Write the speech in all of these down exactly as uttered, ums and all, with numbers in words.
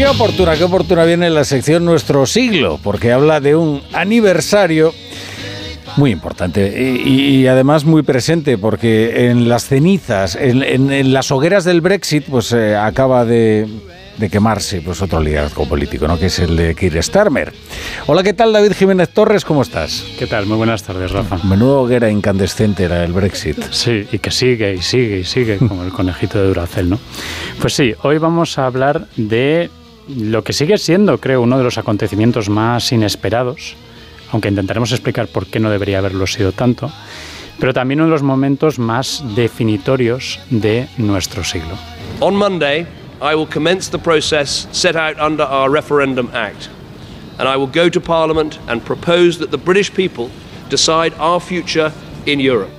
Qué oportuna, qué oportuna viene la sección Nuestro Siglo, porque habla de un aniversario muy importante y, y además muy presente, porque en las cenizas, en, en, en las hogueras del Brexit, pues eh, acaba de, de quemarse pues otro liderazgo político, ¿no? Que es el de Keir Starmer. Hola, ¿qué tal, David Jiménez Torres? ¿Cómo estás? ¿Qué tal? Muy buenas tardes, Rafa. Menuda hoguera incandescente era el Brexit. Sí, y que sigue y sigue y sigue, como el conejito de Duracell, ¿no? Pues sí, hoy vamos a hablar de lo que sigue siendo, creo, uno de los acontecimientos más inesperados, aunque intentaremos explicar por qué no debería haberlo sido tanto, pero también uno de los momentos más definitorios de nuestro siglo. On Monday, I will commence the process set out under our Referendum Act, and I will go to Parliament and propose that the British people decide our future in Europe.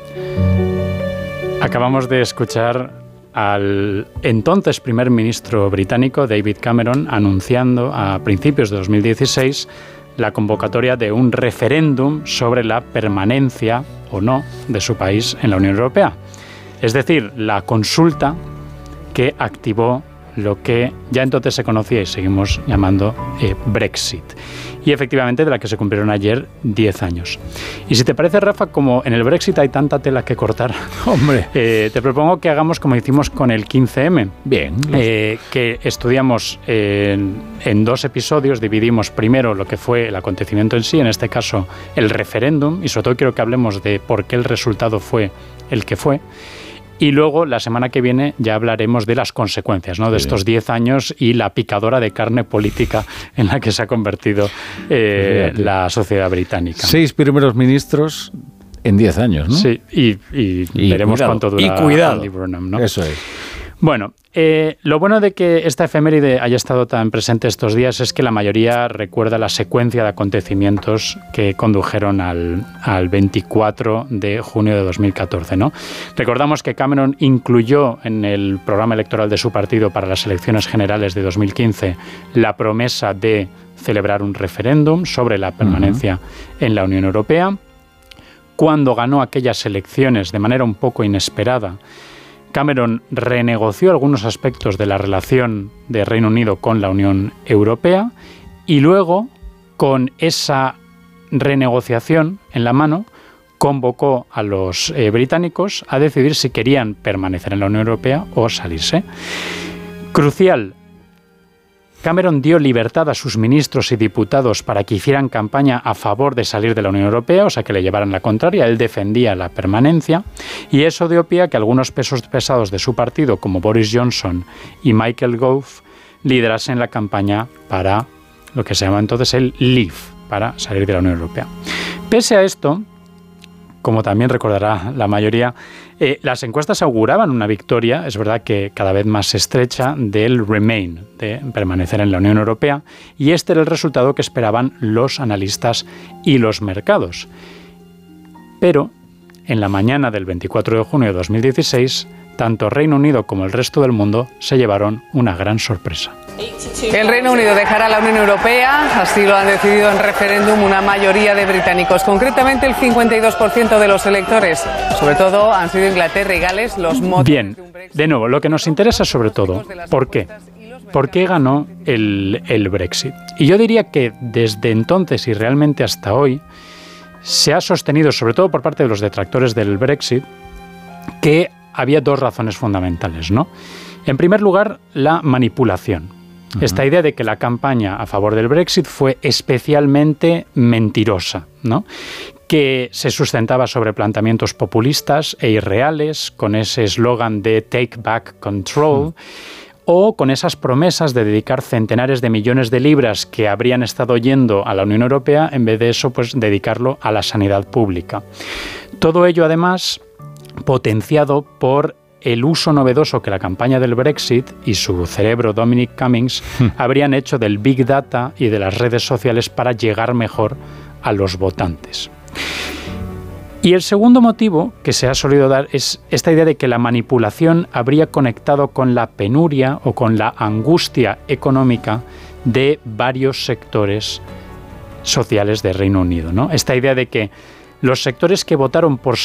Acabamos de escuchar al entonces primer ministro británico David Cameron anunciando a principios de dos mil dieciséis la convocatoria de un referéndum sobre la permanencia o no de su país en la Unión Europea. Es decir, la consulta que activó lo que ya entonces se conocía y seguimos llamando eh, Brexit. Y efectivamente de la que se cumplieron ayer diez años. Y si te parece, Rafa, como en el Brexit hay tanta tela que cortar, hombre, eh, te propongo que hagamos como hicimos con el quince eme. Bien. Eh, que estudiamos eh, en, en dos episodios, dividimos primero lo que fue el acontecimiento en sí, en este caso el referéndum, y sobre todo quiero que hablemos de por qué el resultado fue el que fue. Y luego, la semana que viene, ya hablaremos de las consecuencias, ¿no? De estos diez años y la picadora de carne política en la que se ha convertido eh, la sociedad británica. Seis primeros ministros en diez años, ¿no? Sí, y, y, y veremos cuidado, cuánto dura y cuidado. Andy Burnham, ¿no? Eso es. Bueno, eh, lo bueno de que esta efeméride haya estado tan presente estos días es que la mayoría recuerda la secuencia de acontecimientos que condujeron al, al veinticuatro de junio de dos mil catorce, ¿no? Recordamos que Cameron incluyó en el programa electoral de su partido para las elecciones generales de dos mil quince la promesa de celebrar un referéndum sobre la permanencia uh-huh. en la Unión Europea. Cuando ganó aquellas elecciones de manera un poco inesperada, Cameron renegoció algunos aspectos de la relación de Reino Unido con la Unión Europea y luego, con esa renegociación en la mano, convocó a los eh, británicos a decidir si querían permanecer en la Unión Europea o salirse. Crucial. Cameron dio libertad a sus ministros y diputados para que hicieran campaña a favor de salir de la Unión Europea, o sea, que le llevaran la contraria. Él defendía la permanencia y eso dio pie a que algunos pesos pesados de su partido, como Boris Johnson y Michael Gove, liderasen la campaña para lo que se llama entonces el Leave, para salir de la Unión Europea. Pese a esto, como también recordará la mayoría, eh, las encuestas auguraban una victoria, es verdad que cada vez más estrecha, del Remain, de permanecer en la Unión Europea, y este era el resultado que esperaban los analistas y los mercados. Pero, en la mañana del veinticuatro de junio de dos mil dieciséis, tanto Reino Unido como el resto del mundo se llevaron una gran sorpresa. El Reino Unido dejará la Unión Europea, así lo han decidido en referéndum una mayoría de británicos, concretamente el cincuenta y dos por ciento de los electores. Sobre todo han sido Inglaterra y Gales los motivos. Bien, de nuevo, lo que nos interesa sobre todo, ¿por qué? ¿Por qué ganó el, el Brexit? Y yo diría que desde entonces y realmente hasta hoy se ha sostenido, sobre todo por parte de los detractores del Brexit, que había dos razones fundamentales, ¿no? En primer lugar, la manipulación. Uh-huh. Esta idea de que la campaña a favor del Brexit fue especialmente mentirosa, ¿no? Que se sustentaba sobre planteamientos populistas e irreales, con ese eslogan de Take Back Control, uh-huh. o con esas promesas de dedicar centenares de millones de libras que habrían estado yendo a la Unión Europea, en vez de eso, pues dedicarlo a la sanidad pública. Todo ello, además, potenciado por el uso novedoso que la campaña del Brexit y su cerebro Dominic Cummings hmm. habrían hecho del Big Data y de las redes sociales para llegar mejor a los votantes. Y el segundo motivo que se ha solido dar es esta idea de que la manipulación habría conectado con la penuria o con la angustia económica de varios sectores sociales de Reino Unido, ¿no? Esta idea de que los sectores que votaron por